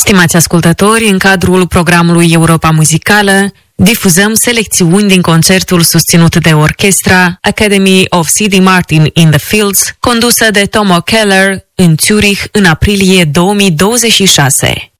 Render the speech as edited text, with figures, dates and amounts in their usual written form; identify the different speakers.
Speaker 1: Stimați ascultători, în cadrul programului Europa Muzicală, difuzăm selecțiuni din concertul susținut de orchestra Academy of C.D. Martin in the Fields, condusă de Tom O'Keller în Zurich în aprilie 2026.